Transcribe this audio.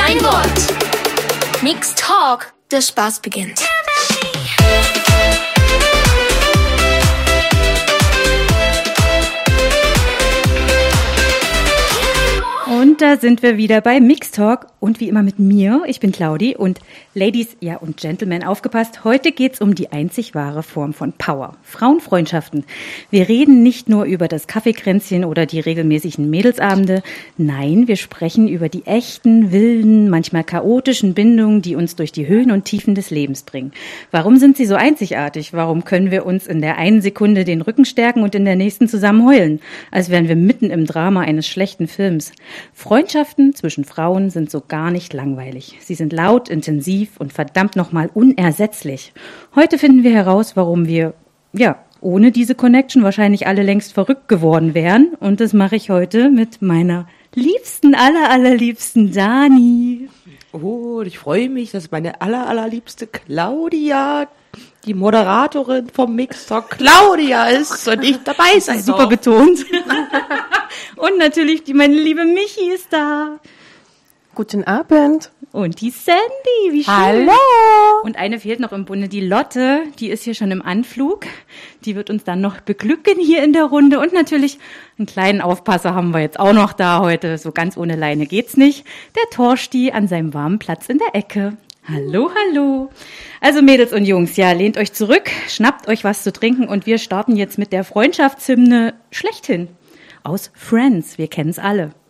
ein Wort. Mixed Talk, der Spaß beginnt. Und da sind wir wieder bei Mixed Talk und wie immer mit mir, ich bin Claudi und Ladies, ja und Gentlemen, aufgepasst, heute geht's um die einzig wahre Form von Power, Frauenfreundschaften. Wir reden nicht nur über das Kaffeekränzchen oder die regelmäßigen Mädelsabende, nein, wir sprechen über die echten, wilden, manchmal chaotischen Bindungen, die uns durch die Höhen und Tiefen des Lebens bringen. Warum sind sie so einzigartig? Warum können wir uns in der einen Sekunde den Rücken stärken und in der nächsten zusammen heulen, als wären wir mitten im Drama eines schlechten Films? Freundschaften zwischen Frauen sind so gar nicht langweilig. Sie sind laut, intensiv und verdammt nochmal unersetzlich. Heute finden wir heraus, warum wir, ohne diese Connection wahrscheinlich alle längst verrückt geworden wären. Und das mache ich heute mit meiner liebsten, allerliebsten Dani. Oh, ich freue mich, dass meine allerliebste Claudia, die Moderatorin vom Mixed Talk Claudia ist und ich dabei sein Super betont. Und natürlich meine liebe Michi ist da. Guten Abend. Und die Sandy, wie schön. Hallo. Und eine fehlt noch im Bunde, die Lotte, die ist hier schon im Anflug. Die wird uns dann noch beglücken hier in der Runde. Und natürlich einen kleinen Aufpasser haben wir jetzt auch noch da heute. So ganz ohne Leine geht's nicht. Der Torsti an seinem warmen Platz in der Ecke. Hallo, hallo. Also Mädels und Jungs, ja, lehnt euch zurück, schnappt euch was zu trinken und wir starten jetzt mit der Freundschaftshymne schlechthin. Aus Friends, wir kennen's alle.